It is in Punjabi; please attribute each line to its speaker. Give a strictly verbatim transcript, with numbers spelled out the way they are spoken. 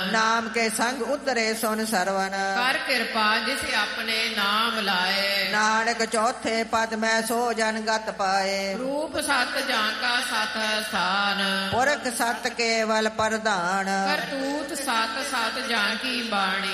Speaker 1: ਨਾਮ ਕੇ ਸੰਗ ਉਤਰੇ ਸੁਨ ਸਰਵਨ।
Speaker 2: ਕਰ ਕਿਰਪਾ ਜਿਸ ਆਪਣੇ ਨਾਮ ਲਾਏ।
Speaker 1: ਨਾਨਕ ਚੌਥੇ ਪਦ ਮੈਂ ਸੋ ਜਨ ਗਤ ਪਾਏ।
Speaker 2: ਰੂਪ ਸਤ ਜਾਂ ਕਾ ਸਤ ਸਥਾਨ।
Speaker 1: ਪੁਰਖ ਸਤ ਕੇਵਲ ਪ੍ਰਧਾਨ।
Speaker 2: ਕਰਤੂਤ ਸਤ ਸਤ ਜਾਂ ਕੀ ਬਾਣੀ।